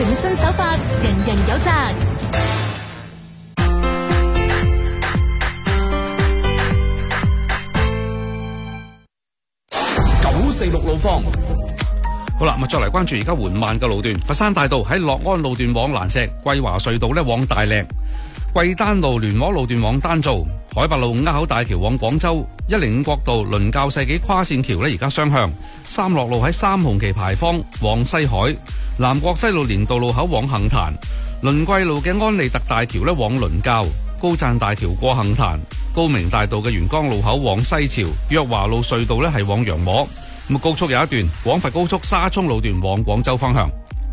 誠信守法，人人有責。 946路況。 好啦，再嚟關注而家緩慢嘅路段。佛山大道喺樂安路段往蘭石，桂華隧道咧往大嶺，桂丹路聯和路段往丹灶，海拔路鴉口大橋往廣州，105國道倫教世紀跨線橋咧而家雙向，三樂路喺三紅旗牌坊往西海，南國西路連道路口往杏壇，倫桂路嘅安利特大橋咧往倫教，高贊大橋過杏壇，高明大道嘅元江路口往西潮，約華路隧道咧係往洋磨。咁高速有一段，廣佛高速沙涌路段往廣州方向。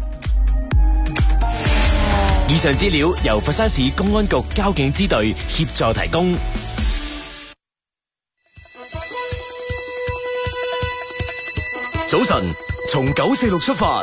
以上資料由佛山市公安局交警支隊協助提供。早晨，從946出發。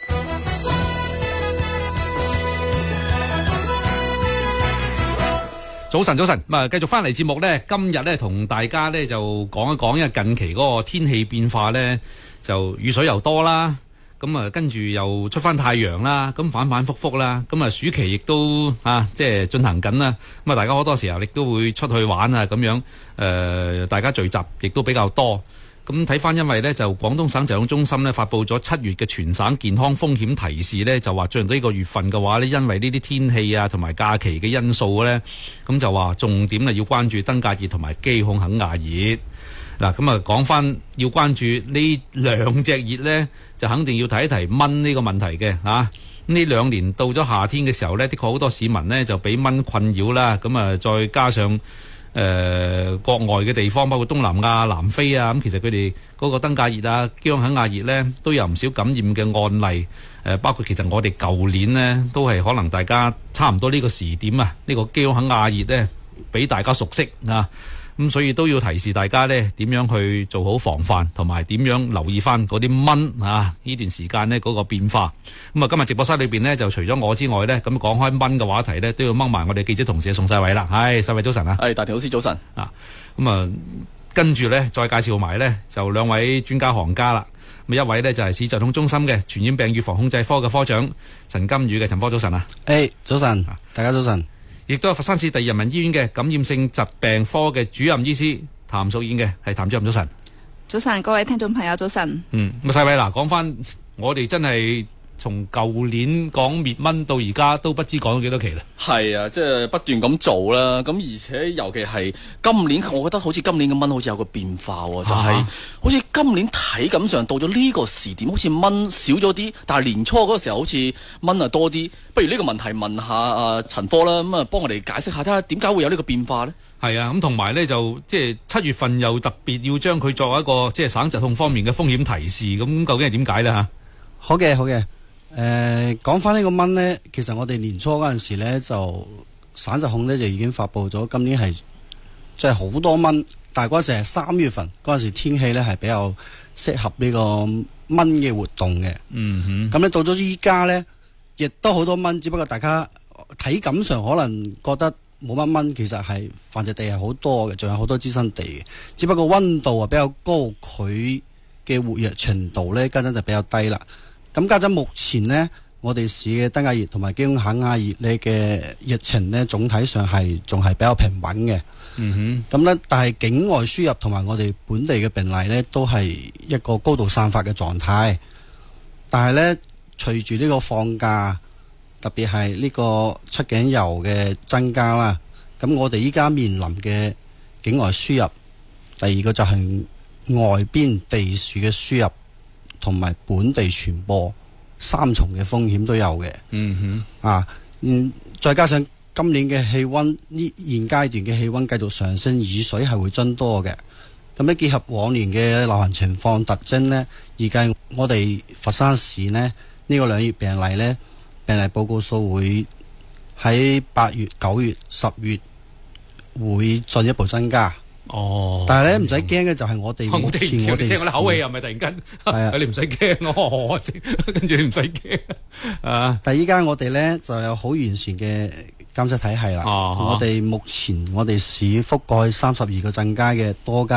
早晨，咁啊，繼續翻嚟節目呢。今日呢，同大家呢就講一講，因為近期嗰個天氣變化呢，就雨水又多啦，咁啊跟住又出翻太陽啦，咁反反复复啦，咁啊暑期亦都即係進行緊啦，咁啊大家好多時候亦都會出去玩啊，咁樣大家聚集亦都比較多。咁睇翻，因為呢，就廣東省疾控中心呢發布咗7月嘅全省健康風險提示呢，就話進入到呢個月份嘅話呢，因為呢啲天氣啊同埋假期嘅因素呢，咁就話重點要關注登革熱同埋基孔肯亞熱。嗱，咁啊講翻要關注呢兩隻熱呢，就肯定要提一提蚊呢個問題嘅嚇。呢2年到咗夏天嘅時候呢，的確好多市民呢就俾蚊困擾啦，咁啊再加上國外嘅地方，包括東南亞、南非啊，咁其實佢哋嗰個登革熱啊、基孔肯亞熱呢，都有唔少感染嘅案例。包括其實我哋舊年呢，都係可能大家差唔多呢個時點啊，呢個基孔肯亞熱呢，俾大家熟悉啊。咁所以都要提示大家呢點樣去做好防範，同埋點樣留意翻嗰啲蚊啊呢段時間呢嗰個變化。咁啊，今日直播室裏邊呢，就除咗我之外呢，咁講開蚊嘅話題呢，都要掹埋我哋記者同事宋世偉啦。係，世偉早晨啊！ 大田老師早晨啊！咁啊，跟住呢，再介紹埋呢，就2位專家行家啦。咁一位呢，就係市疾控中心嘅傳染病預防控制科嘅科長陳金宇嘅，陳科早晨啊！ 早晨，大家早晨。 亦都係佛山市第2人民醫院嘅感染性疾病科嘅主任醫師譚淑燕嘅，係譚主任早晨。 早晨，各位聽眾朋友早晨。 咁世偉嗱，講翻我哋真係從舊年講滅蚊到而家都不知講咗幾多期啦。 係啊，即係不斷咁做啦。咁而且尤其係今年，我覺得好似今年嘅蚊好似有個變化喎，就係好似今年體感上到咗呢個時點，好似蚊少咗啲，但係年初嗰個時候好似蚊啊多啲。不如呢個問題問下陳科啦，咁啊幫我哋解釋下，睇下點解會有呢個變化呢？ 係啊，咁同埋呢，就即係7月份又特別要將佢作為一個即係省疾控方面嘅風險提示，咁究竟係點解呢？嚇？ 好嘅。講翻呢個蚊呢，其實我哋年初嗰陣時呢，就省疾控呢就已經發布咗，今年係即係好多蚊，但係嗰陣時係3月份嗰陣時天氣呢係比較適合呢個蚊嘅活動嘅。咁呢到咗依家呢，亦都好多蚊，只不過大家體感上可能覺得冇乜蚊，其實係繁殖地係好多嘅，仲有好多滋生地嘅，只不過溫度啊比較高，佢嘅活躍程度呢家陣就比較低啦。咁家陣目前呢，我哋市嘅登革熱同埋基孔肯亞熱呢嘅疫情呢，總體上係仲係比較平穩嘅。咁呢，但係境外輸入同埋我哋本地嘅病例呢，都係一個高度散發嘅狀態。但係呢，隨住呢個放假，特別係呢個出境遊嘅增加啦，咁我哋依家面臨嘅境外輸入，第二個就係外邊地鼠嘅輸入，同埋本地傳播3重嘅風險都有嘅。再加上今年嘅氣溫，現階段嘅氣溫繼續上升，雨水係會增多嘅。咁呢結合往年嘅流行情況特徵呢，預計我哋佛山市呢，呢個2月病例呢，病例報告數會喺8月、9月、10月會進一步增加。但係咧唔使驚嘅就係我哋目前我哋口氣又咪突然間你唔使驚跟住你唔使驚但係依家我哋咧就有好完善嘅監測體系啦。我哋目前我哋市覆蓋32個鎮街嘅多間